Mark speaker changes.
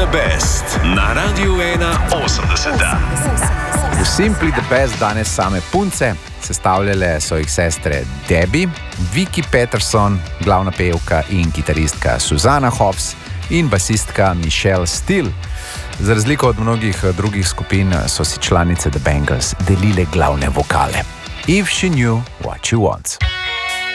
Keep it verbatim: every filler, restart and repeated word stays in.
Speaker 1: the Best na Radiu ena osemdeset.
Speaker 2: V Simply the Best danes same punce, sestavljale so jih sestre Debbie, Vicky Peterson, glavna pevka in kitaristka Susana Hoffs in basistka Michelle Steele. Za razliko od mnogih drugih skupin so si članice The Bangles delile glavne vokale. If she knew what she wants.